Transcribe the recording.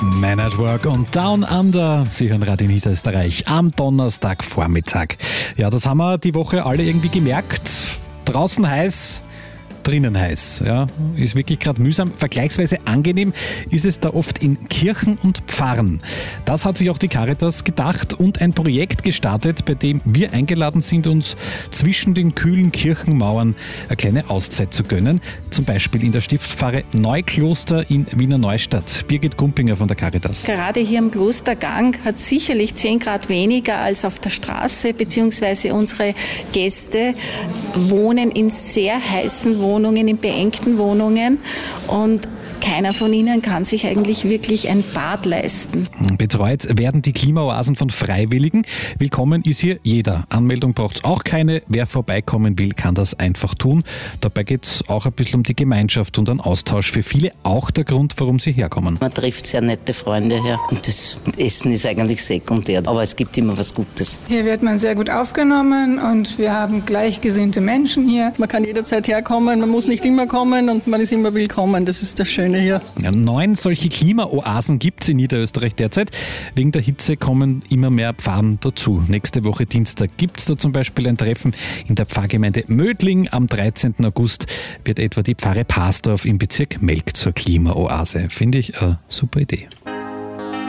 Man at Work und Down Under. Sie hören Radio Niederösterreich am Donnerstagvormittag. Ja, das haben wir die Woche alle irgendwie gemerkt. Draußen heiß, drinnen heiß. Ja, ist wirklich gerade mühsam. Vergleichsweise angenehm ist es da oft in Kirchen und Pfarren. Das hat sich auch die Caritas gedacht und ein Projekt gestartet, bei dem wir eingeladen sind, uns zwischen den kühlen Kirchenmauern eine kleine Auszeit zu gönnen. Zum Beispiel in der Stiftspfarre Neukloster in Wiener Neustadt. Birgit Gumpinger von der Caritas. Gerade hier im Klostergang hat es sicherlich 10 Grad weniger als auf der Straße, beziehungsweise unsere Gäste wohnen in sehr heißen Wohnungen, in beengten Wohnungen, und keiner von ihnen kann sich eigentlich wirklich ein Bad leisten. Betreut werden die Klimaoasen von Freiwilligen. Willkommen ist hier jeder. Anmeldung braucht es auch keine. Wer vorbeikommen will, kann das einfach tun. Dabei geht es auch ein bisschen um die Gemeinschaft und einen Austausch. Für viele auch der Grund, warum sie herkommen. Man trifft sehr nette Freunde her und das Essen ist eigentlich sekundär. Aber es gibt immer was Gutes. Hier wird man sehr gut aufgenommen und wir haben gleichgesinnte Menschen hier. Man kann jederzeit herkommen, man muss nicht immer kommen und man ist immer willkommen. Das ist das Schöne hier. Ja, 9 solche Klimaoasen gibt es in Niederösterreich derzeit. Wegen der Hitze kommen immer mehr Pfarren dazu. Nächste Woche Dienstag gibt es da zum Beispiel ein Treffen in der Pfarrgemeinde Mödling. Am 13. August wird etwa die Pfarre Pasdorf im Bezirk Melk zur Klimaoase. Finde ich eine super Idee.